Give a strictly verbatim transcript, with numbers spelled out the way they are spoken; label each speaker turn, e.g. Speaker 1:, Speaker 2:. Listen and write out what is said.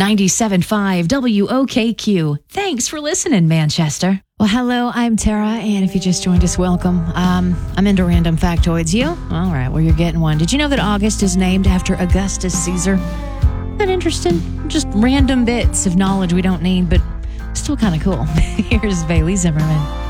Speaker 1: ninety-seven point five W O K Q. Thanks for listening, Manchester. Well, hello, I'm Tara, and if you just joined us, welcome. Um, I'm into random factoids. You? All right, well, you're getting one. Did you know that August is named after Augustus Caesar? Isn't that interesting? Just random bits of knowledge we don't need, but still kind of cool. Here's Bailey Zimmerman.